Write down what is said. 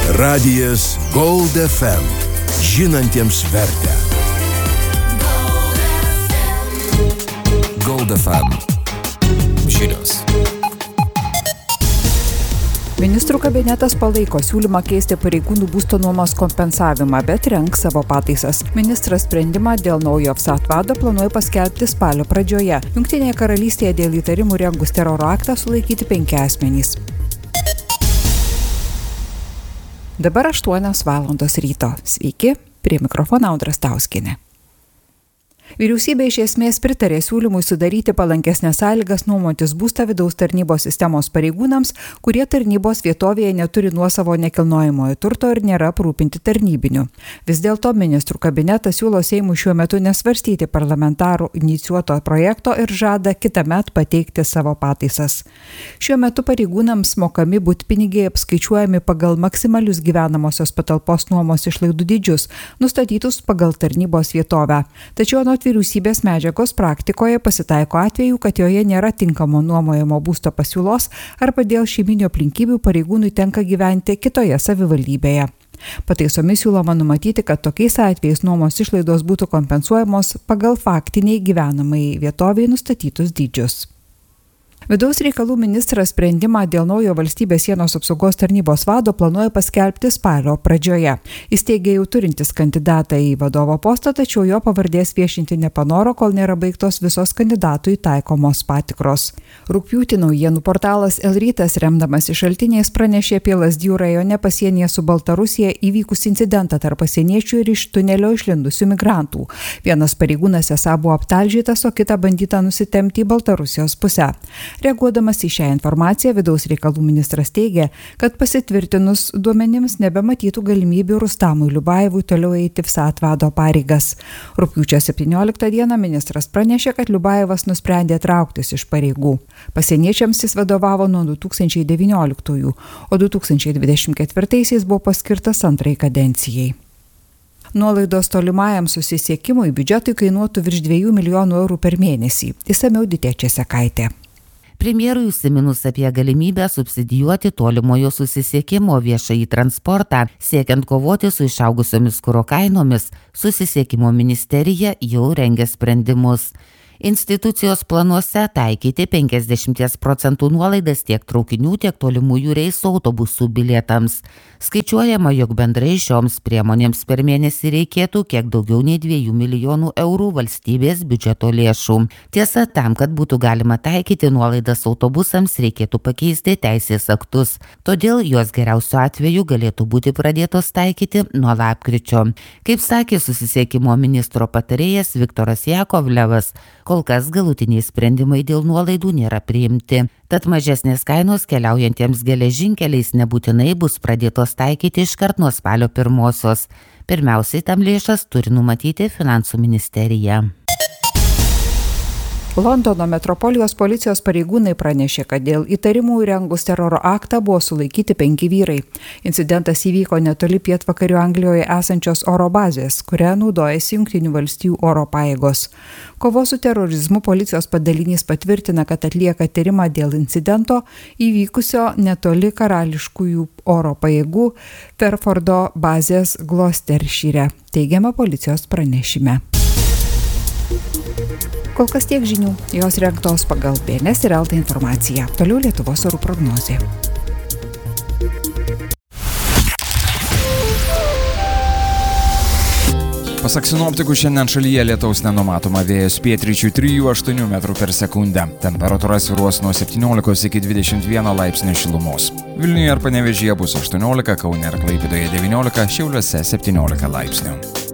Radijas Gold FM. Žinantiems vertę. Gold FM. Žinios. Ministrų kabinetas palaiko siūlymą keisti pareigūnų būsto nuomos kompensavimą, bet rengs savo pataisas. Ministras sprendimą dėl naujo FSAT vado planuoja paskelbti spalio pradžioje. Jungtinėje karalystėje dėl įtarimų rengus teroro aktą sulaikyti 5 asmenys. Dabar 8 valandos ryto. Sveiki, prie mikrofono Audra Stauskienė. Vyriausybė iš esmės pritarė siūlymui sudaryti palankesnės sąlygas nuomotis būstą vidaus tarnybos sistemos pareigūnams, kurie tarnybos vietovėje neturi nuosavo nekilnojamojo turto ir nėra aprūpinti tarnybiniu. Vis dėlto ministrų kabinetas siūlo Seimui šiuo metu nesvarstyti parlamentarų inicijuoto projekto ir žada kitąmet pateikti savo pataisas. Šiuo metu pareigūnams mokami butpinigiai apskaičiuojami pagal maksimalius gyvenamosios patalpos nuomos išlaidų dydžius, nustatytus pagal tarnybos vietovę. Tačiau vyriausybės medžiagos praktikoje pasitaiko atvejų, kad joje nėra tinkamo nuomojamo būsto pasiūlos arba dėl šeiminių aplinkybių pareigūnui tenka gyventi kitoje savivaldybėje. Pataisomis siūloma numatyti, kad tokiais atvejais nuomos išlaidos būtų kompensuojamos pagal faktiniai gyvenamai vietoviai nustatytus dydžius. Vidaus reikalų ministras sprendimą dėl naujo valstybės sienos apsaugos tarnybos vado planuoja paskelbti spalio pradžioje. Jis teigia jau turintis kandidatą į vadovo postą, tačiau jo pavardės viešinti nepanoro, kol nėra baigtos visos kandidatui taikomos patikros. Rugpjūtį naujienų portalas Elrytas, remdamas šaltiniais, pranešė apie Lazdijų rajone pasienyje su Baltarusija įvykusį incidentą tarp pasieniečių ir iš tunelio išlindusių migrantų. Vienas pareigūnas esą buvo aptalžytas, o kitą bandyta nusitempti į Baltarusijos pusę. Reaguodamas į šią informaciją, vidaus reikalų ministras teigia, kad pasitvirtinus duomenims nebematytų galimybių Rustamui Liubajevui toliau eiti FSAT vado pareigas. Rugpjūčio 17 dieną ministras pranešė, kad Liubajevas nusprendė trauktis iš pareigų. Pasieniečiams jis vadovavo nuo 2019, o 2024 buvo paskirtas antrai kadencijai. Nuolaidos tolimajam susisiekimui biudžetui kainuotų virš 2 milijonų eurų per mėnesį. Išsamiau Ditė Česekaitė. Premjerui užsiminus apie galimybę subsidijuoti tolimojo susisiekimo viešąjį transportą, siekiant kovoti su išaugusiomis kuro kainomis, susisiekimo ministerija jau rengia sprendimus. Institucijos planuose taikyti 50% nuolaidas tiek traukinių, tiek tolimųjų reisų autobusų bilietams. Skaičiuojama, jog bendrai šioms priemonėms per mėnesį reikėtų kiek daugiau nei 2 milijonų eurų valstybės biudžeto lėšų. Tiesa, tam, kad būtų galima taikyti nuolaidas autobusams, reikėtų pakeisti teisės aktus. Todėl jos geriausiu atveju galėtų būti pradėtos taikyti nuo lapkričio. Kaip sakė susisiekimo ministro patarėjas Viktoras Jakovlevas, kol kas galutiniai sprendimai dėl nuolaidų nėra priimti. Tad mažesnės kainos keliaujantiems geležinkeliais nebūtinai bus pradėtos taikyti iškart nuo spalio 1. Pirmiausiai tam lėšas turi numatyti Finansų ministerija. Londono metropolijos policijos pareigūnai pranešė, kad dėl įtarimų įrengus teroro aktą buvo sulaikyti 5 vyrai. Incidentas įvyko netoli pietvakarių Anglijoje esančios oro bazės, kuria naudojasi Jungtinių valstijų oro pajėgos. Kovos su terorizmu policijos padalinys patvirtina, kad atlieka tyrimą dėl incidento įvykusio netoli karališkųjų oro pajėgų Perfordo bazės Gloucestershire, teigiama policijos pranešime. Kol kas tiek žinių, jos rengtos pagal BNS ir LT informaciją. Toliau Lietuvos orų prognozė. Pasak sinoptikų, šiandien šalyje lietaus nenumatoma, vėjas pietryčių 3–8 metrų per sekundę. Temperatūra svyruos nuo 17 iki 21 laipsnių šilumos. Vilniuje ir Panevėžyje bus 18, Kaune ir Klaipėdoje 19, Šiauliuose 17 laipsnių.